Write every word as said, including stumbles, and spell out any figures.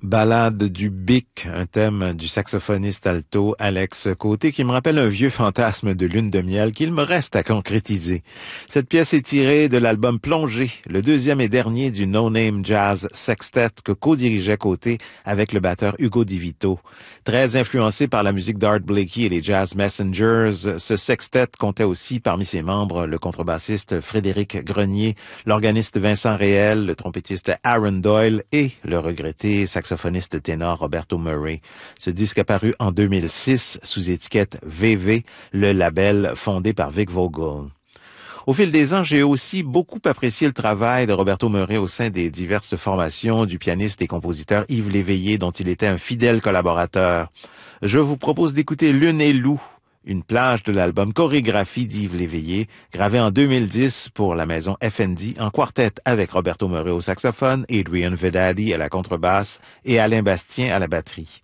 Ballade du Bic, un thème du saxophoniste alto Alex Côté qui me rappelle un vieux fantasme de lune de miel qu'il me reste à concrétiser. Cette pièce est tirée de l'album Plongée, le deuxième et dernier du No Name Jazz Sextet que co-dirigeait Côté avec le batteur Hugo Di Vito. Très influencé par la musique d'Art Blakey et les Jazz Messengers, ce sextet comptait aussi parmi ses membres le contrebassiste Frédéric Grenier, l'organiste Vincent Réel, le trompettiste Aaron Doyle et le regretté saxophoniste ténor Roberto Murray. Ce disque apparu en deux mille six sous étiquette V V, le label fondé par Vic Vogel. Au fil des ans, j'ai aussi beaucoup apprécié le travail de Roberto Murray au sein des diverses formations du pianiste et compositeur Yves Léveillé, dont il était un fidèle collaborateur. Je vous propose d'écouter Lune et Loup, une plage de l'album Chorégraphie d'Yves Léveillé, gravé en deux mille dix pour la maison F N D en quartet avec Roberto Murray au saxophone, Adrian Vedadi à la contrebasse et Alain Bastien à la batterie.